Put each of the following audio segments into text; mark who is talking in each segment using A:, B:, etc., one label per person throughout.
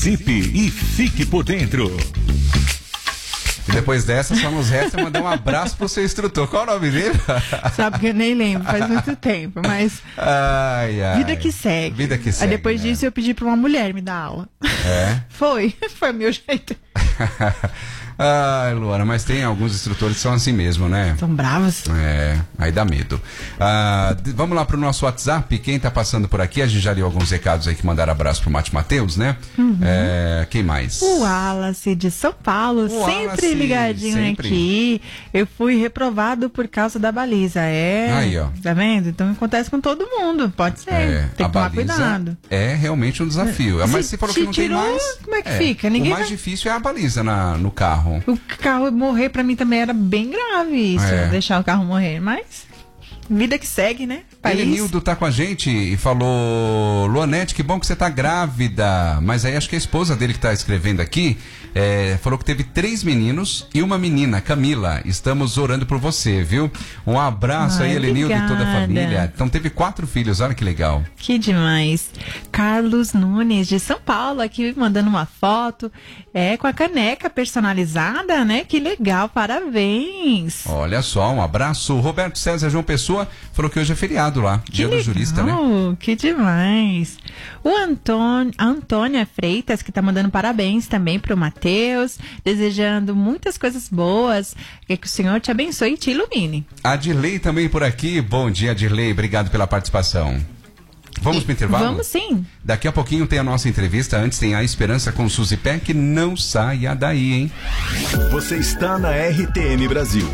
A: Participe e fique por dentro.
B: E depois dessa, só nos resta mandar um abraço pro seu instrutor. Qual é o nome dele?
C: Sabe que eu nem lembro, faz muito tempo, mas...
B: Ai.
C: Vida que segue.
B: Vida que segue.
C: Aí depois disso eu pedi pra uma mulher me dar aula.
B: É?
C: Foi o meu jeito.
B: Ai, Luana, mas tem alguns instrutores que são assim mesmo, né?
C: São bravos.
B: É, aí dá medo. Vamos lá pro nosso WhatsApp. Quem tá passando por aqui, a gente já leu alguns recados aí que mandaram abraço pro Mate Mateus, né? Quem mais?
C: O Wallace de São Paulo, sempre
B: Wallace,
C: ligadinho
B: sempre.
C: aqui. Eu fui reprovado por causa da baliza.
B: Aí, ó.
C: Tá vendo? Então acontece com todo mundo, pode ser. Tem que tomar cuidado.
B: É realmente um desafio. Mas você falou que não
C: tirou,
B: tem mais.
C: como é que fica? Ninguém
B: o mais difícil é a baliza no carro.
C: O carro morrer pra mim também era bem grave isso, deixar o carro morrer, mas vida que segue, né?
B: Elenildo tá com a gente e falou: Luanete, que bom que você tá grávida. Mas aí acho que a esposa dele que tá escrevendo aqui falou que teve 3 meninos e uma menina, Camila. Estamos orando por você, viu? Um abraço aí, Elenildo, e toda a família. Então teve 4 filhos, olha que legal.
C: Que demais. Carlos Nunes de São Paulo aqui mandando uma foto com a caneca personalizada, né? Que legal, parabéns.
B: Olha só, um abraço. Roberto César João Pessoa falou que hoje é feriado lá, dia do jurista, né?
C: Que demais. O Antônia Freitas, que tá mandando parabéns também pro Mateus, desejando muitas coisas boas, que o Senhor te abençoe e te ilumine.
B: A Dirley também por aqui. Bom dia, Dirley, obrigado pela participação. Vamos pro intervalo?
C: Vamos sim.
B: Daqui a pouquinho tem a nossa entrevista, antes tem a Esperança com Suzy Peck, não saia daí, hein?
A: Você está na RTM Brasil.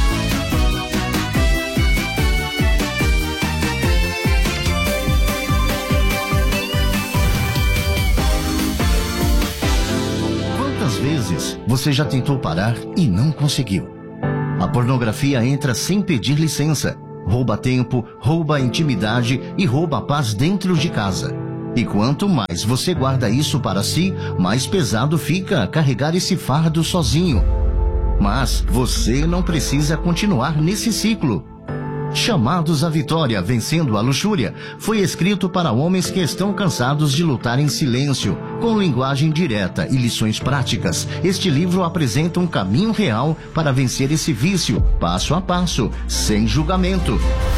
D: Quantas vezes você já tentou parar e não conseguiu? A pornografia entra sem pedir licença. Rouba tempo, rouba a intimidade e rouba a paz dentro de casa. E quanto mais você guarda isso para si, mais pesado fica carregar esse fardo sozinho. Mas você não precisa continuar nesse ciclo. Chamados à Vitória, Vencendo a Luxúria, foi escrito para homens que estão cansados de lutar em silêncio, com linguagem direta e lições práticas. Este livro apresenta um caminho real para vencer esse vício, passo a passo, sem julgamento.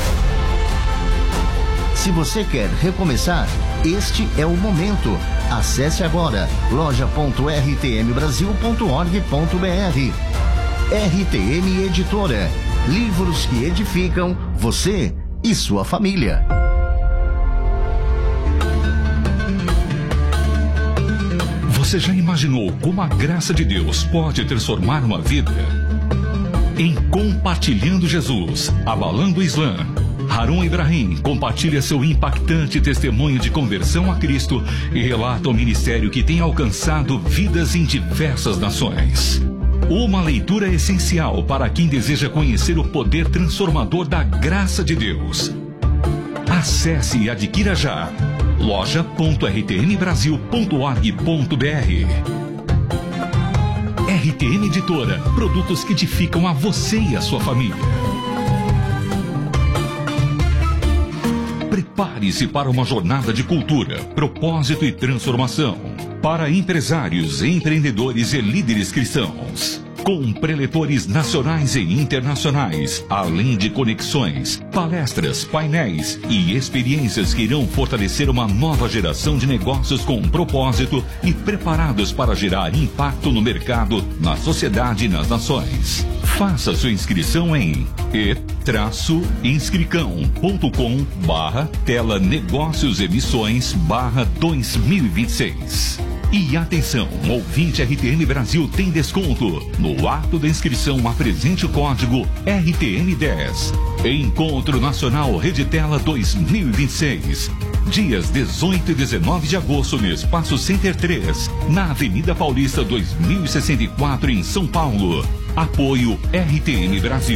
D: Se você quer recomeçar, este é o momento. Acesse agora loja.rtmbrasil.org.br. RTM Editora. Livros que edificam você e sua família.
A: Você já imaginou como a graça de Deus pode transformar uma vida? Em Compartilhando Jesus, Abalando o Islã, Harun Ibrahim compartilha seu impactante testemunho de conversão a Cristo e relata o ministério que tem alcançado vidas em diversas nações. Uma leitura essencial para quem deseja conhecer o poder transformador da graça de Deus. Acesse e adquira já loja.rtmbrasil.org.br. RTM Editora, produtos que edificam a você e a sua família. Prepare-se para uma jornada de cultura, propósito e transformação. Para empresários, empreendedores e líderes cristãos. Com preletores nacionais e internacionais, além de conexões, palestras, painéis e experiências que irão fortalecer uma nova geração de negócios com propósito e preparados para gerar impacto no mercado, na sociedade e nas nações. Faça sua inscrição em e-inscricão.com/tela negócios emissões/2026. E atenção, ouvinte RTM Brasil tem desconto. No ato da inscrição, apresente o código RTM10. Encontro Nacional Reditela 2026. Dias 18 e 19 de agosto no Espaço Center 3, na Avenida Paulista 2064, em São Paulo. Apoio RTM Brasil.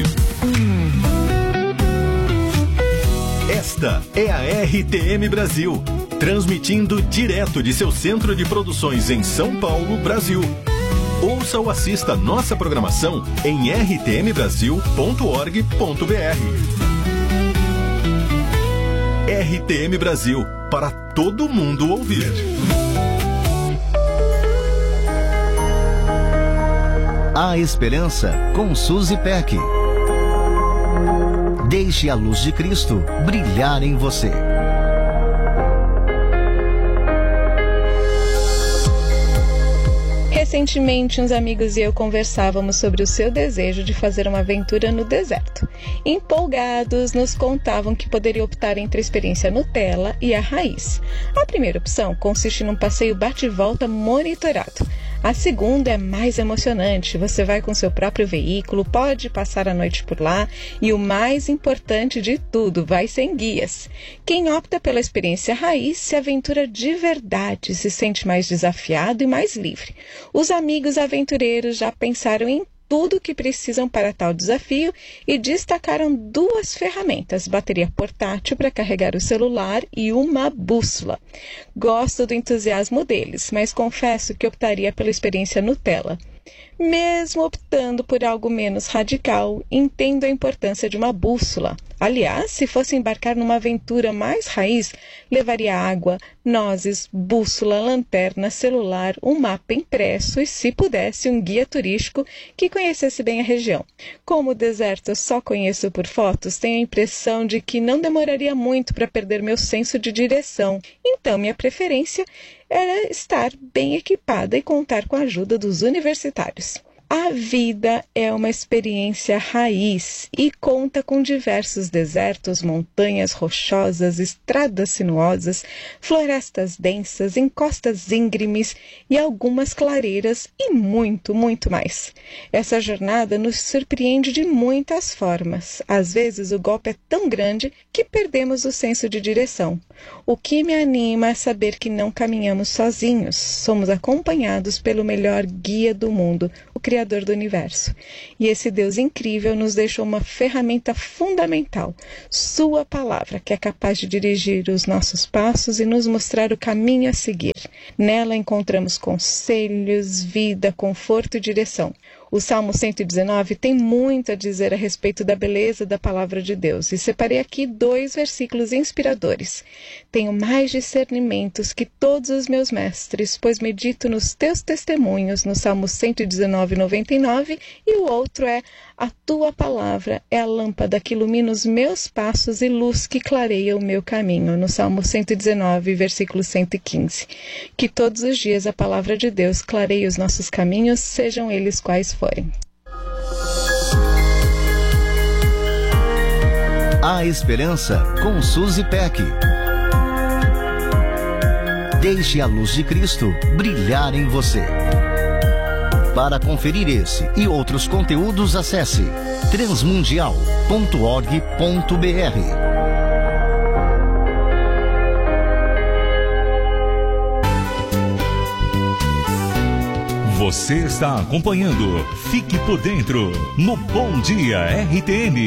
A: Esta é a RTM Brasil, transmitindo direto de seu centro de produções em São Paulo, Brasil. Ouça ou assista nossa programação em rtmbrasil.org.br. RTM Brasil, para todo mundo ouvir.
D: A Esperança com Suzy Peck. Deixe a luz de Cristo brilhar em você.
E: Recentemente, uns amigos e eu conversávamos sobre o seu desejo de fazer uma aventura no deserto. Empolgados, nos contavam que poderia optar entre a experiência Nutella e a raiz. A primeira opção consiste num passeio bate-volta monitorado. A segunda é mais emocionante, você vai com seu próprio veículo, pode passar a noite por lá e o mais importante de tudo, vai sem guias. Quem opta pela experiência raiz se aventura de verdade, se sente mais desafiado e mais livre. Os amigos aventureiros já pensaram em tudo o que precisam para tal desafio e destacaram 2 ferramentas, bateria portátil para carregar o celular e uma bússola. Gosto do entusiasmo deles, mas confesso que optaria pela experiência Nutella. Mesmo optando por algo menos radical, entendo a importância de uma bússola. Aliás, se fosse embarcar numa aventura mais raiz, levaria água, nozes, bússola, lanterna, celular, um mapa impresso e, se pudesse, um guia turístico que conhecesse bem a região. Como o deserto eu só conheço por fotos, tenho a impressão de que não demoraria muito para perder meu senso de direção. Então, minha preferência era estar bem equipada e contar com a ajuda dos universitários. A vida é uma experiência raiz e conta com diversos desertos, montanhas rochosas, estradas sinuosas, florestas densas, encostas íngremes e algumas clareiras e muito, muito mais. Essa jornada nos surpreende de muitas formas. Às vezes o golpe é tão grande que perdemos o senso de direção. O que me anima é saber que não caminhamos sozinhos, somos acompanhados pelo melhor guia do mundo, o Criador do Universo. E esse Deus incrível nos deixou uma ferramenta fundamental, Sua Palavra, que é capaz de dirigir os nossos passos e nos mostrar o caminho a seguir. Nela encontramos conselhos, vida, conforto e direção. O Salmo 119 tem muito a dizer a respeito da beleza da Palavra de Deus e separei aqui 2 versículos inspiradores. Tenho mais discernimentos que todos os meus mestres, pois medito nos teus testemunhos, no Salmo 119, 99, e o outro é: a tua palavra é a lâmpada que ilumina os meus passos e luz que clareia o meu caminho, no Salmo 119, versículo 115. Que todos os dias a Palavra de Deus clareie os nossos caminhos, sejam eles quais forem.
D: A Esperança com Suzy Peck. Deixe a luz de Cristo brilhar em você. Para conferir esse e outros conteúdos, acesse transmundial.org.br.
A: Você está acompanhando Fique por Dentro no Bom Dia RTM.